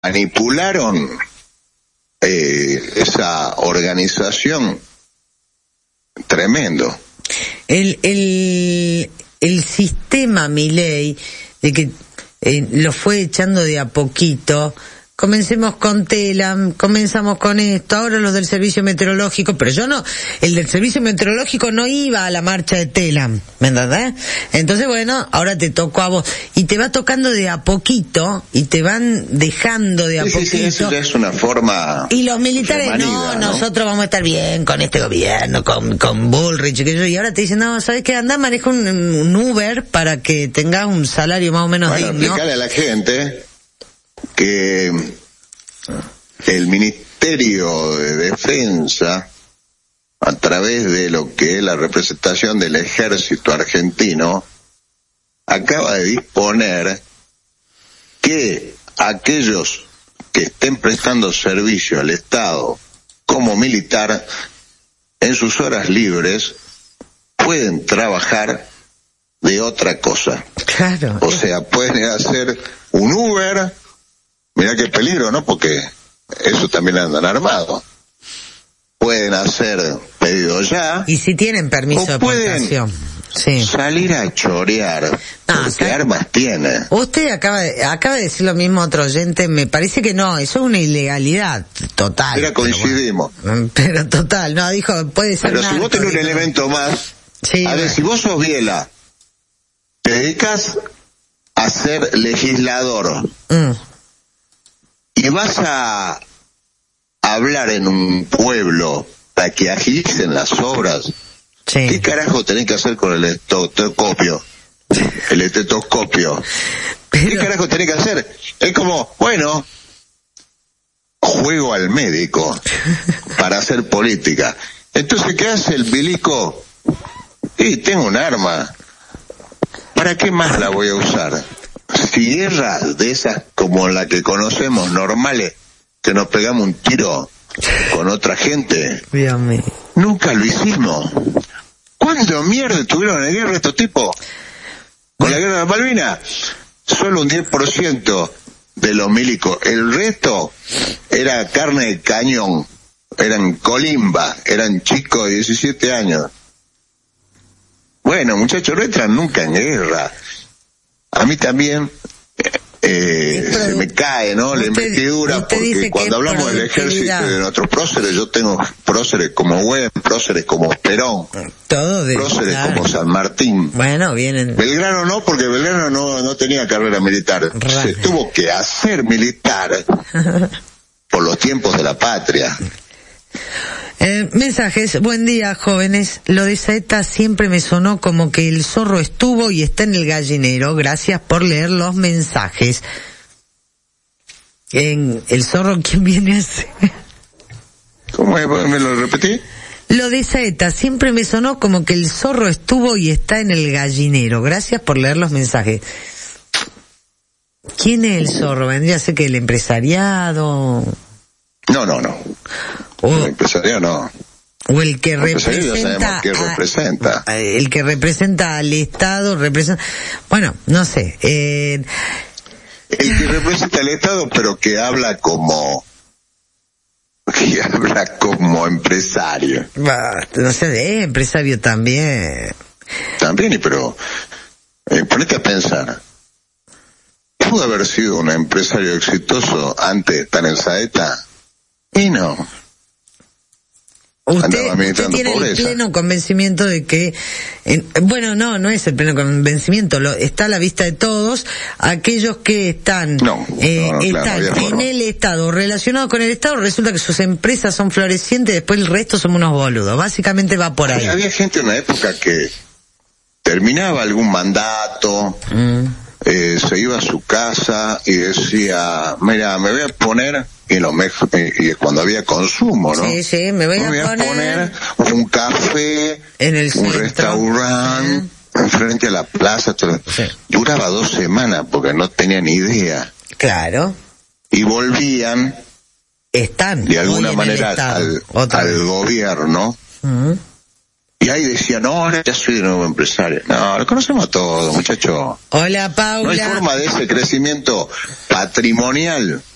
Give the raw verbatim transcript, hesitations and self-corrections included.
manipularon eh, esa organización. Tremendo. El, el, el sistema Milei, de que eh, lo fue echando de a poquito. Comencemos con Telam, comenzamos con esto, ahora los del servicio meteorológico, pero yo no, el del servicio meteorológico no iba a la marcha de Telam, ¿me entendés? Entonces bueno, ahora te tocó a vos, y te va tocando de a poquito, y te van dejando de a sí, poquito. Sí, sí, eso ya es una forma. Y los militares, humanidad, no, ¿no? nosotros vamos a estar bien con este gobierno, con, con Bullrich, que yo, y ahora te dicen, no, ¿sabes qué? Andá, maneja un, un Uber para que tengas un salario más o menos bueno, digno. Explicarle a la gente que el Ministerio de Defensa, a través de lo que es la representación del ejército argentino, acaba de disponer que aquellos que estén prestando servicio al Estado como militar, en sus horas libres, pueden trabajar de otra cosa. Claro. O sea, pueden hacer un Uber. Mirá qué peligro, ¿no? Porque eso también andan armados. Pueden hacer pedido ya. Y si tienen permiso de portación. Sí. Salir a chorear. No, porque ¿sabe? armas tiene. Usted acaba de, acaba de decir lo mismo a otro oyente, me parece que no, eso es una ilegalidad total. Mira, coincidimos. Pero, bueno, pero total, no, dijo, puede ser. Pero si vos tenés un dijo. elemento más, Sí, a ver, bueno. si vos sos biela, te dedicas a ser legislador, Mm. y vas a hablar en un pueblo para que agilicen las obras, Sí. ¿qué carajo tenés que hacer con el estetoscopio? El estetoscopio. ¿Qué Pero, carajo tenés que hacer? Es como, bueno, juego al médico para hacer política. Entonces, ¿qué hace el bilico? Y tengo un arma. ¿Para qué más la voy a usar? Si guerras de esas como la que conocemos, normales, que nos pegamos un tiro con otra gente, Dios mío. nunca lo hicimos. ¿Cuándo mierda tuvieron en guerra estos tipos? Con la guerra de Malvinas, solo un diez por ciento de los milicos. El resto era carne de cañón, eran colimba, eran chicos de diecisiete años. Bueno, muchachos, no entran nunca en guerra. A mí también eh, Pero, se me cae, ¿no? La usted- investidura, usted dice porque que cuando es hablamos del productividad. ejército y de nuestros próceres, yo tengo próceres como Güemes, próceres como Perón, Todo de... próceres claro. como San Martín. Bueno, vienen... Belgrano no, porque Belgrano no, no tenía carrera militar. Raro. Se tuvo que hacer militar por los tiempos de la patria. Eh, mensajes, buen día jóvenes, lo de Saeta siempre me sonó como que el zorro estuvo y está en el gallinero, gracias por leer los mensajes. En el zorro, ¿quién viene a hacer? ¿Cómo es? ¿Me lo repetí? Lo de Saeta siempre me sonó como que el zorro estuvo y está en el gallinero, gracias por leer los mensajes. ¿Quién es el zorro? ¿Vendría a ser que el empresariado? No, no, no. O, El empresario no. o el que El empresario ya representa... sabemos qué a- representa. a- el que representa al Estado, representa... Bueno, no sé. Eh, El que representa al Estado, pero que habla como... que habla como empresario. bah, no sé, es empresario también. También, y pero... Eh, ponete a pensar. ¿Pudo haber sido un empresario exitoso antes de estar en Saeta? Y no. Usted, Andaba usted administrando tiene pobreza. el pleno convencimiento de que, en- bueno, no, no es el pleno convencimiento, lo, está a la vista de todos aquellos que están, No, eh, no, no, claro, están había en forma. el Estado, relacionados con el Estado, resulta que sus empresas son florecientes y después el resto somos unos boludos. Básicamente va por ahí. Había gente en una época que terminaba algún mandato, Mm. eh, se iba a su casa y decía, mira, me voy a poner, y, lo me, y cuando había consumo, ¿no? Sí, sí, me voy a me voy a poner poner un café, en el un centro. restaurante, enfrente a la plaza. Todo. Sí. Duraba dos semanas porque no tenían ni idea. Claro, Y volvían, están de hoy alguna en el manera, Estado. al, Otra al vez. gobierno. Mm. Y ahí decían, no, ahora ya soy de nuevo empresario. No, lo conocemos a todos, muchachos. Hola No hay Paula. forma de ese crecimiento patrimonial